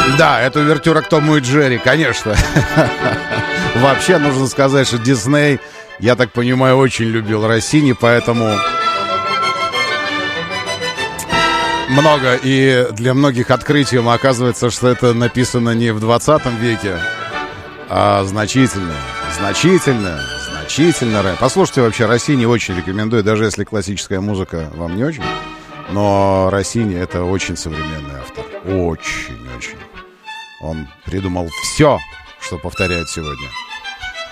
Да, это увертюра к Тому и Джерри, конечно. Вообще, нужно сказать, что Дисней, я так понимаю, очень любил Россини, поэтому много, и для многих открытием оказывается, что это написано не в 20 веке, а значительно ранее. Послушайте, вообще, Россини очень рекомендую, даже если классическая музыка вам не очень, но Россини — это очень современный автор. Очень. Он придумал все, что повторяют сегодня.